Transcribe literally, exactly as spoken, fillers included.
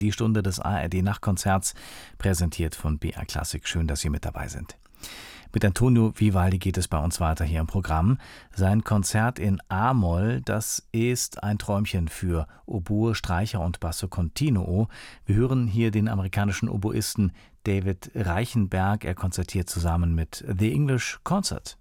Die Stunde des A R D-Nachtkonzerts, präsentiert von B R Klassik. Schön, dass Sie mit dabei sind. Mit Antonio Vivaldi geht es bei uns weiter hier im Programm. Sein Konzert in A-Moll, das ist ein Träumchen für Oboe, Streicher und Basso Continuo. Wir hören hier den amerikanischen Oboisten David Reichenberg. Er konzertiert zusammen mit The English Concert.